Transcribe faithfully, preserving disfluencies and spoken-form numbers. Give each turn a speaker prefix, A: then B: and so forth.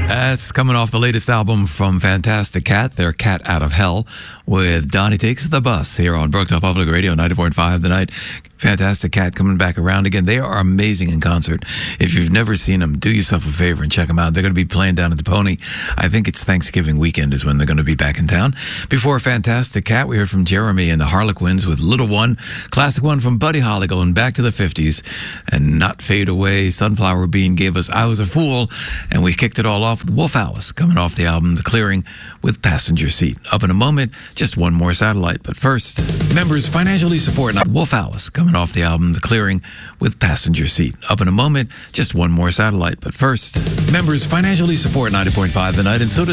A: That's coming off the latest album from Fantastic Cat, their Cat Out of Hell, with Donnie Takes the Bus here on Brookdale Public Radio, ninety point five The Night. Fantastic Cat coming back around again. They are amazing in concert. If you've never seen them, do yourself a favor and check them out. They're going to be playing down at the Pony. I think it's Thanksgiving weekend is when they're going to be back in town. Before Fantastic Cat, we heard from Jeremy and the Harlequins with Little One. Classic one from Buddy Holly going back to the fifties. And Not Fade Away, Sunflower Bean gave us I Was a Fool. And we kicked it all off with Wolf Alice coming off the album The Clearing with Passenger Seat. Up in a moment, just one more satellite. But first, members financially support Wolf Alice coming off the album The Clearing with Passenger Seat. Up in a moment, just one more satellite. But first, members financially support ninety point five The Night, and so does